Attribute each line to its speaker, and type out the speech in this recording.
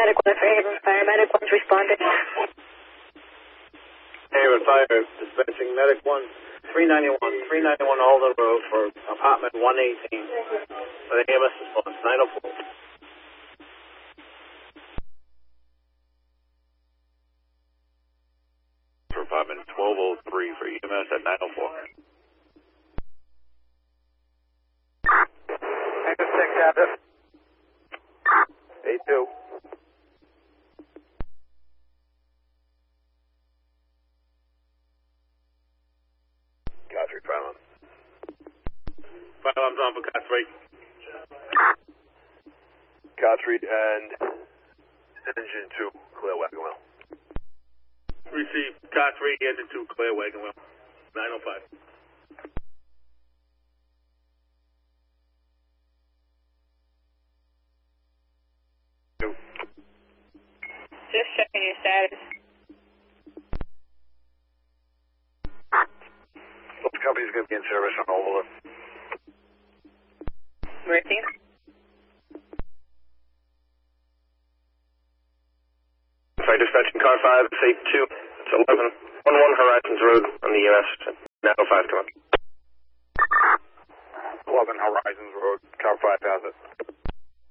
Speaker 1: Medic 1 for Haven Fire. Medic 1's responding.
Speaker 2: Haven Fire, dispatching Medic 1, 391 Alden Road for apartment 118. For the EMS response, 904.
Speaker 3: For apartment 1203 for EMS at 904.
Speaker 2: Haven 6, have it. 82.
Speaker 3: Godfrey, Pylon.
Speaker 2: Pylon's on for Godfrey.
Speaker 3: Godfrey and engine 2, clear wagon wheel.
Speaker 2: Receive Godfrey, engine 2, clear wagon wheel. 905.
Speaker 1: Just checking your status.
Speaker 3: Both companies going to be in service on Overlook.
Speaker 1: Mercy.
Speaker 3: Fire dispatching car 5, it's 82. It's 11 Horizons Road on the EMS. 905, come on. 11 Horizons Road, car 5 has it.